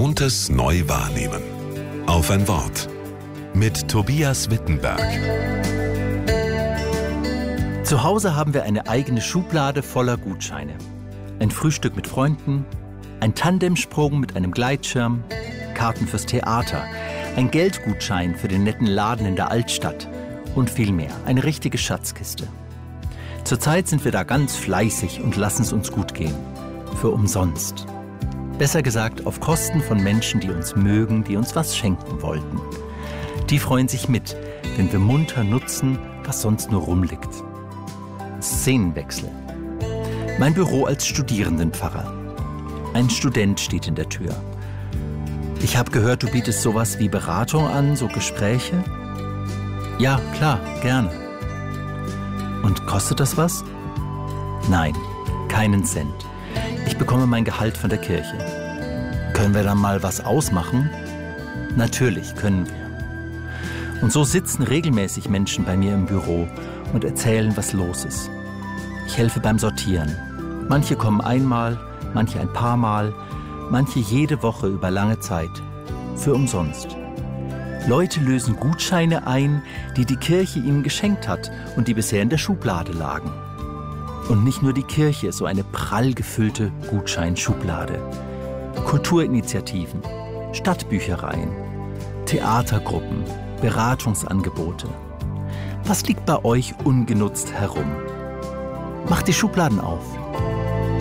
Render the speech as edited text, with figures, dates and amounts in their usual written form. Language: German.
Gewohntes neu wahrnehmen. Auf ein Wort. Mit Tobias Wittenberg. Zu Hause haben wir eine eigene Schublade voller Gutscheine. Ein Frühstück mit Freunden, ein Tandemsprung mit einem Gleitschirm, Karten fürs Theater, ein Geldgutschein für den netten Laden in der Altstadt und viel mehr. Eine richtige Schatzkiste. Zurzeit sind wir da ganz fleißig und lassen es uns gut gehen. Für umsonst. Besser gesagt, auf Kosten von Menschen, die uns mögen, die uns was schenken wollten. Die freuen sich mit, wenn wir munter nutzen, was sonst nur rumliegt. Szenenwechsel. Mein Büro als Studierendenpfarrer. Ein Student steht in der Tür. Ich habe gehört, du bietest sowas wie Beratung an, so Gespräche? Ja, klar, gerne. Und kostet das was? Nein, keinen Cent. Ich bekomme mein Gehalt von der Kirche. Können wir dann mal was ausmachen? Natürlich können wir. Und so sitzen regelmäßig Menschen bei mir im Büro und erzählen, was los ist. Ich helfe beim Sortieren. Manche kommen einmal, manche ein paar Mal, manche jede Woche über lange Zeit. Für umsonst. Leute lösen Gutscheine ein, die die Kirche ihnen geschenkt hat und die bisher in der Schublade lagen. Und nicht nur die Kirche ist so eine prall gefüllte Gutscheinschublade. Kulturinitiativen, Stadtbüchereien, Theatergruppen, Beratungsangebote. Was liegt bei euch ungenutzt herum? Macht die Schubladen auf.